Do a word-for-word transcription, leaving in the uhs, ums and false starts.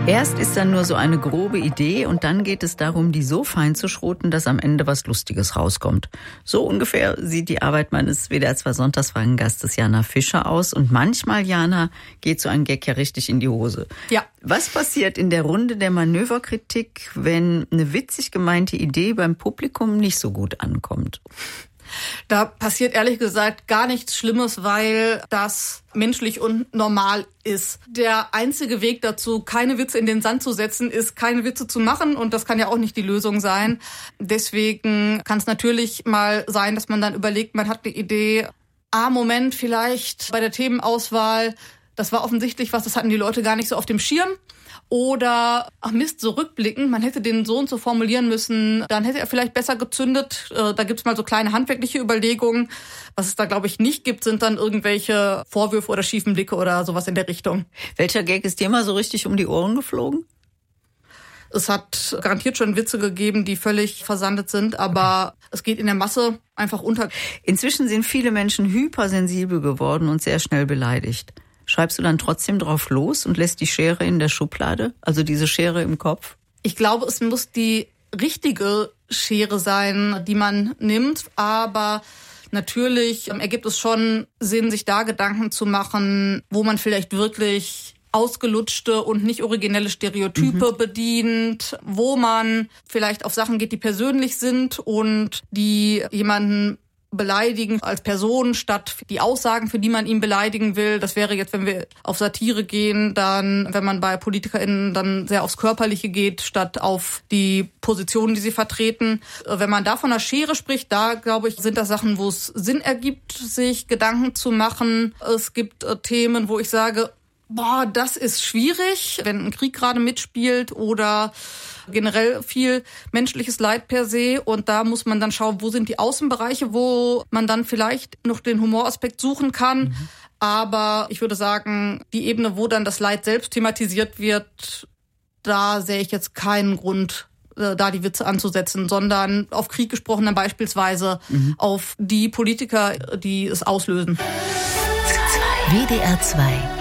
Erst ist dann nur so eine grobe Idee und dann geht es darum, die so fein zu schroten, dass am Ende was Lustiges rauskommt. So ungefähr sieht die Arbeit meines W D R zwei Sonntagsfragengastes Jana Fischer aus. Und manchmal, Jana, geht so ein Gag ja richtig in die Hose. Ja. Was passiert in der Runde der Manöverkritik, wenn eine witzig gemeinte Idee beim Publikum nicht so gut ankommt? Da passiert ehrlich gesagt gar nichts Schlimmes, weil das menschlich und normal ist. Der einzige Weg dazu, keine Witze in den Sand zu setzen, ist, keine Witze zu machen. Und das kann ja auch nicht die Lösung sein. Deswegen kann es natürlich mal sein, dass man dann überlegt, man hat eine Idee. Ah, Moment, vielleicht bei der Themenauswahl, das war offensichtlich was, das hatten die Leute gar nicht so auf dem Schirm. Oder, ach Mist, so rückblickend, man hätte den so und so formulieren müssen, dann hätte er vielleicht besser gezündet. Da gibt's mal so kleine handwerkliche Überlegungen. Was es da, glaube ich, nicht gibt, sind dann irgendwelche Vorwürfe oder schiefen Blicke oder sowas in der Richtung. Welcher Gag ist dir mal so richtig um die Ohren geflogen? Es hat garantiert schon Witze gegeben, die völlig versandet sind, aber es geht in der Masse einfach unter. Inzwischen sind viele Menschen hypersensibel geworden und sehr schnell beleidigt. Schreibst du dann trotzdem drauf los und lässt die Schere in der Schublade, also diese Schere im Kopf? Ich glaube, es muss die richtige Schere sein, die man nimmt, aber natürlich ergibt es schon Sinn, sich da Gedanken zu machen, wo man vielleicht wirklich ausgelutschte und nicht originelle Stereotype mhm. bedient, wo man vielleicht auf Sachen geht, die persönlich sind und die jemanden beleidigen als Person statt die Aussagen, für die man ihn beleidigen will. Das wäre jetzt, wenn wir auf Satire gehen, dann, wenn man bei PolitikerInnen dann sehr aufs Körperliche geht, statt auf die Positionen, die sie vertreten. Wenn man da von einer Schere spricht, da, glaube ich, sind das Sachen, wo es Sinn ergibt, sich Gedanken zu machen. Es gibt äh, Themen, wo ich sage, boah, das ist schwierig, wenn ein Krieg gerade mitspielt oder generell viel menschliches Leid per se. Und da muss man dann schauen, wo sind die Außenbereiche, wo man dann vielleicht noch den Humoraspekt suchen kann. Mhm. Aber ich würde sagen, die Ebene, wo dann das Leid selbst thematisiert wird, da sehe ich jetzt keinen Grund, da die Witze anzusetzen, sondern auf Krieg gesprochen dann beispielsweise mhm. auf die Politiker, die es auslösen. W D R zwei